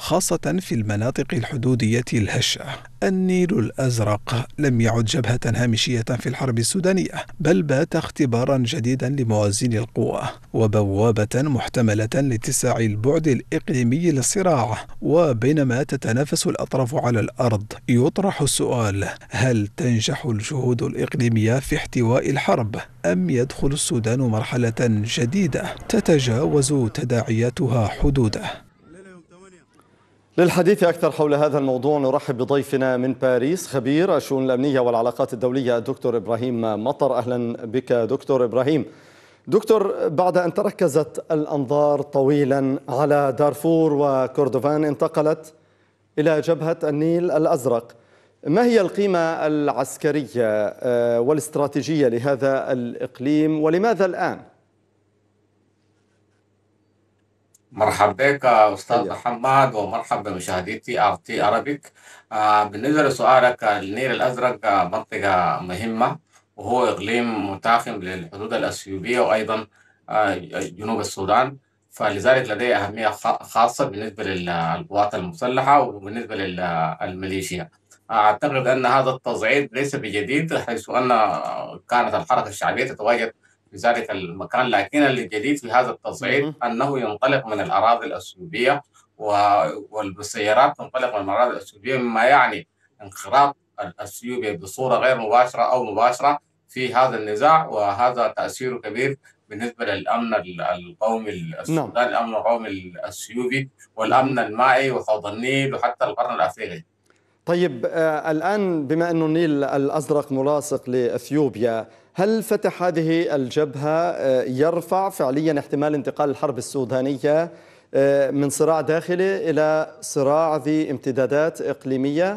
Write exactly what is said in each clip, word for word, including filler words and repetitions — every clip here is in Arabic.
خاصة في المناطق الحدودية الهشة. النيل الأزرق لم يعد جبهة هامشية في الحرب السودانية، بل بات اختبارا جديدا لموازين القوى وبوابة محتملة لاتساع البعد الإقليمي للصراع. وبينما تتنافس الأطراف على الأرض، يطرح السؤال: هل تنجح الجهود الإقليمية في احتواء الحرب، أم يدخل السودان مرحلة جديدة تتجاوز تداعياتها حدوده؟ للحديث أكثر حول هذا الموضوع نرحب بضيفنا من باريس خبير الشؤون الأمنية والعلاقات الدولية الدكتور إبراهيم مطر. أهلا بك دكتور إبراهيم. دكتور، بعد أن تركزت الأنظار طويلا على دارفور وكردفان انتقلت إلى جبهة النيل الأزرق، ما هي القيمة العسكرية والاستراتيجية لهذا الإقليم ولماذا الآن؟ مرحبا بك أستاذ محمد ومرحبا بمشاهدي تي ار تي أرابيك. آه بالنسبة لسؤالك، النيل الأزرق آه منطقة مهمة، وهو إقليم متاخم للحدود الأثيوبية وأيضا آه جنوب السودان، فلذلك لديه أهمية خاصة بالنسبة للقوات المسلحة وبالنسبة للميليشيا. أعتقد أن هذا التصعيد ليس بجديد، حيث أن كانت الحركة الشعبية تتواجد في ذلك المكان، لكن الجديد في هذا التصعيد أنه ينطلق من الأراضي الأثيوبية والسيارات تنطلق من الأراضي الأثيوبية، مما يعني انخراط الأثيوبي بصورة غير مباشرة أو مباشرة في هذا النزاع، وهذا تأثيره كبير بالنسبة للأمن القومي السوداني، الأمن القومي الأثيوبي والأمن المائي وفوضى النيل وحتى القرن الأفريقي. طيب آه الآن بما أن النيل الأزرق ملاصق لأثيوبيا، هل فتح هذه الجبهة آه يرفع فعليا احتمال انتقال الحرب السودانية آه من صراع داخلي إلى صراع ذي امتدادات إقليمية؟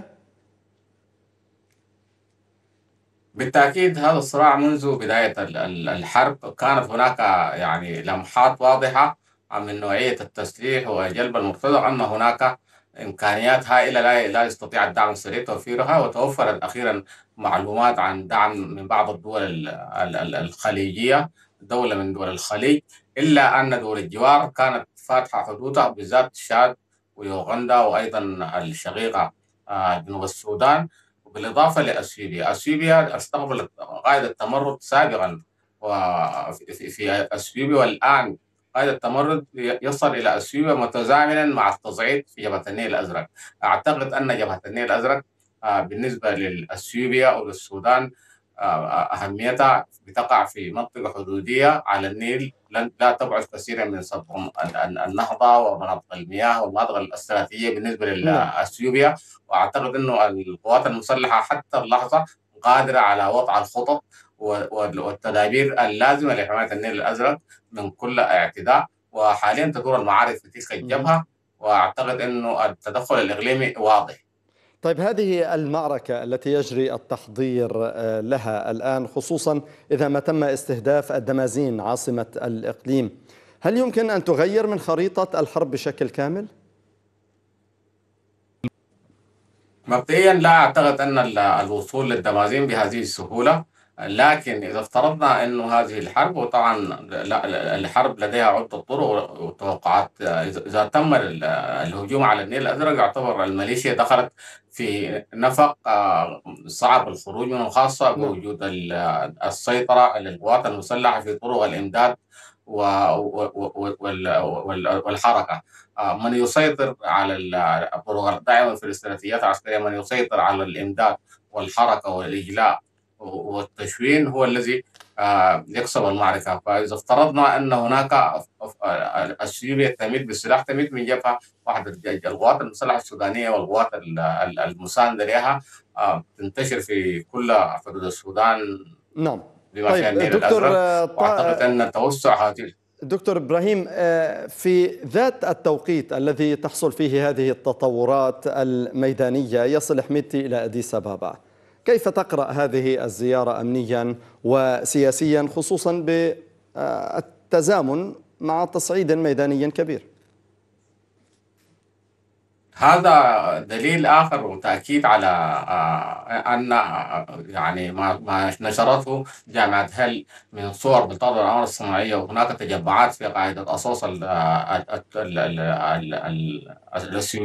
بالتأكيد هذا الصراع منذ بداية الحرب كانت هناك يعني لمحات واضحة من نوعية التسليح وجلب المرتزق، أن هناك إمكانيات هائلة لا لا يستطيع الدعم السريع توفيرها، وتوفرت أخيرا معلومات عن دعم من بعض الدول الخليجية، دولة من دول الخليج، إلا أن دول الجوار كانت فاتحة حدودها، بالذات تشاد ويوغندا وأيضا الشقيقة جنوب السودان، بالإضافة لأثيوبيا. أثيوبيا استقبلت قائد التمرد سابقا وفي في أثيوبيا، والآن قائد التمرد يصل إلى أثيوبيا متزامنا مع التصعيد في جبهة النيل الأزرق. أعتقد أن جبهة النيل الأزرق بالنسبة للأثيوبيا أو للسودان أهميتها بتقع في منطقة حدودية على النيل لا تبعد كثيرا من سطح النهضة ومناطق المياه والمناطق الاستراتيجية بالنسبة لأثيوبيا. وأعتقد أنه القوات المسلحة حتى اللحظة قادرة على وضع الخطط والتدابير اللازمة لحماية النيل الأزرق من كل اعتداء، وحاليا تدور المعارك في تلك الجبهة، وأعتقد أنه التدخل الإقليمي واضح. طيب، هذه المعركة التي يجري التحضير لها الآن، خصوصا إذا ما تم استهداف الدمازين عاصمة الإقليم، هل يمكن أن تغير من خريطة الحرب بشكل كامل؟ مبدئيا لا أعتقد أن الوصول للدمازين بهذه السهولة، لكن إذا افترضنا أن هذه الحرب، وطبعا الحرب لديها عدة طرق وتوقعات، إذا تم الهجوم على النيل الأزرق يعتبر الميليشيا دخلت في نفق صعب الخروج منه، خاصة بوجود السيطرة للقوات المسلحة في طرق الإمداد والحركة. من يسيطر على الطرق دائما في الاستراتيجيات العسكرية، من يسيطر على الإمداد والحركة والإجلاء والتشوين هو الذي يكسب المعركة. فإذا افترضنا أن هناك أثيوبيا تمد بالسلاح، تمد من جبهة واحدة، القوات المسلحة السودانية والقوات المساندة لها تنتشر في كل حدود السودان. نعم. بما فيها النيل الأزرق. وأعتقد أن توسع هذه. دكتور إبراهيم، في ذات التوقيت الذي تحصل فيه هذه التطورات الميدانية يصل حميدتي إلى أديس أبابا، كيف تقرأ هذه الزيارة أمنيا وسياسيا، خصوصا بالتزامن مع تصعيد ميداني كبير؟ هذا دليل آخر وتأكيد على أن يعني ما نشرته جامعة هل من صور بطاقة الأقمار الصناعية، وهناك تجمعات في قاعدة أصوص